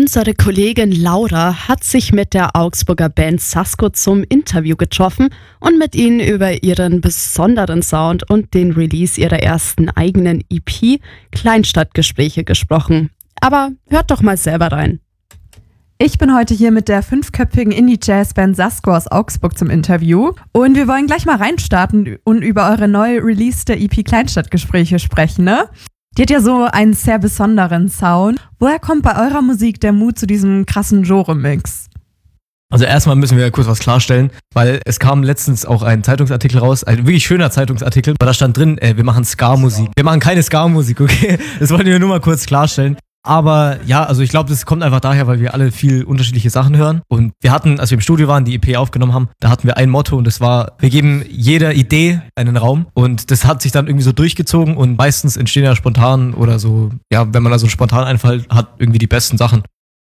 Unsere Kollegin Laura hat sich mit der Augsburger Band Sasko zum Interview getroffen und mit ihnen über ihren besonderen Sound und den Release ihrer ersten eigenen EP Kleinstadtgespräche gesprochen. Aber hört doch mal selber rein. Ich bin heute hier mit der 5-köpfigen Indie-Jazz-Band Sasko aus Augsburg zum Interview und wir wollen gleich mal reinstarten und über eure neu releaste EP Kleinstadtgespräche sprechen, ne? Die hat ja so einen sehr besonderen Sound. Woher kommt bei eurer Musik der Mut zu diesem krassen Genre-Mix? Also erstmal müssen wir kurz was klarstellen, weil es kam letztens auch ein Zeitungsartikel raus, ein wirklich schöner Zeitungsartikel, weil da stand drin, wir machen Ska-Musik. Wir machen keine Ska-Musik, okay? Das wollten wir nur mal kurz klarstellen. Aber ja, also ich glaube, das kommt einfach daher, weil wir alle viel unterschiedliche Sachen hören. Und wir hatten, als wir im Studio waren, die EP aufgenommen haben, da hatten wir ein Motto und das war, wir geben jeder Idee einen Raum. Und das hat sich dann irgendwie so durchgezogen und meistens entstehen ja spontan oder so, ja, wenn man da so einen spontanen Einfall hat, irgendwie die besten Sachen.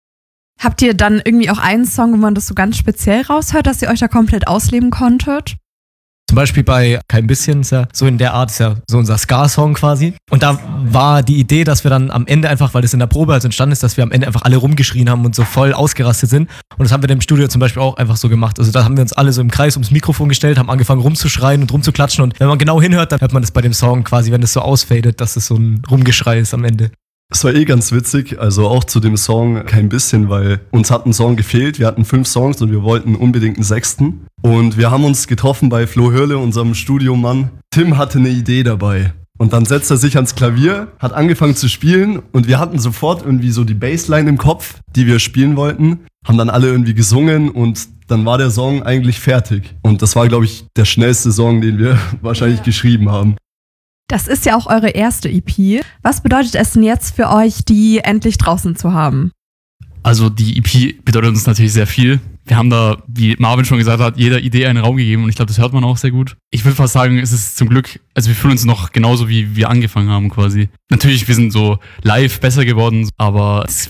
Habt ihr dann irgendwie auch einen Song, wo man das so ganz speziell raushört, dass ihr euch da komplett ausleben konntet? Zum Beispiel bei Kein bisschen, ist ja so in der Art, ist ja so unser Ska-Song quasi. Und da war die Idee, dass wir dann am Ende einfach, weil das in der Probe halt entstanden ist, dass wir am Ende einfach alle rumgeschrien haben und so voll ausgerastet sind. Und das haben wir dann im Studio zum Beispiel auch einfach so gemacht. Also da haben wir uns alle so im Kreis ums Mikrofon gestellt, haben angefangen rumzuschreien und rumzuklatschen. Und wenn man genau hinhört, dann hört man das bei dem Song quasi, wenn es so ausfadet, dass es so ein Rumgeschrei ist am Ende. Es war ganz witzig, also auch zu dem Song Kein bisschen, weil uns hat ein Song gefehlt. Wir hatten 5 Songs und wir wollten unbedingt einen 6. Und wir haben uns getroffen bei Flo Hörle, unserem Studiomann. Tim hatte eine Idee dabei. Und dann setzt er sich ans Klavier, hat angefangen zu spielen und wir hatten sofort irgendwie so die Bassline im Kopf, die wir spielen wollten. Haben dann alle irgendwie gesungen und dann war der Song eigentlich fertig. Und das war, glaube ich, der schnellste Song, den wir wahrscheinlich geschrieben haben. Das ist ja auch eure erste EP. Was bedeutet es denn jetzt für euch, die endlich draußen zu haben? Also die EP bedeutet uns natürlich sehr viel. Wir haben da, wie Marvin schon gesagt hat, jeder Idee einen Raum gegeben und ich glaube, das hört man auch sehr gut. Ich würde fast sagen, es ist zum Glück, also wir fühlen uns noch genauso, wie wir angefangen haben quasi. Natürlich, wir sind so live besser geworden, aber es